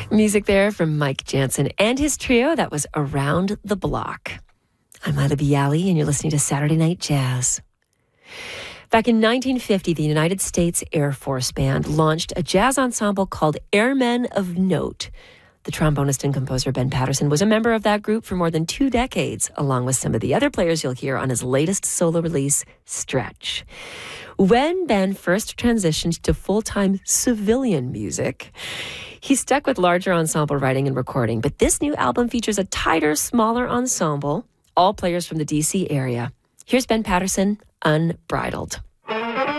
Music there from Mike Jansen and his trio. That was Around the Block. I'm Ila Bialy, and you're listening to Saturday Night Jazz. Back in 1950, the United States Air Force Band launched a jazz ensemble called Airmen of Note. The trombonist and composer Ben Patterson was a member of that group for more than 2 decades, along with some of the other players you'll hear on his latest solo release, Stretch. When Ben first transitioned to full-time civilian music, he stuck with larger ensemble writing and recording, but this new album features a tighter, smaller ensemble, all players from the D.C. area. Here's Ben Patterson, Unbridled.